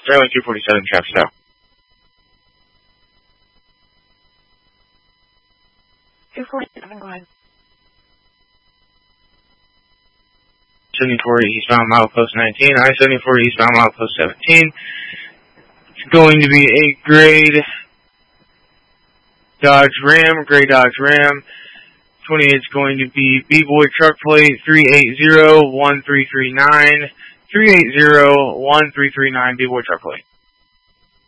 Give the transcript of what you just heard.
Fairlane 247, traffic out. 247, go ahead. 74 eastbound milepost 19, I-74 eastbound milepost 17. It's going to be a gray Dodge Ram. 20 is going to be B-Boy truck plate 380-1339. 380-1339 B-Boy truck plate.